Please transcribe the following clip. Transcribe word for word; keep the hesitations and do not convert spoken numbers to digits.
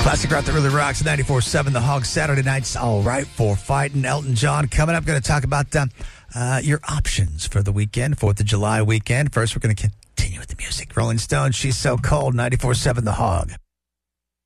Classic rock that really rocks. ninety-four seven The Hog. Saturday nights, all right for fighting. Elton John coming up. Going to talk about uh, uh, your options for the weekend, fourth of July weekend. First, we're going to continue with the music. Rolling Stones, She's So Cold. ninety-four seven The Hog.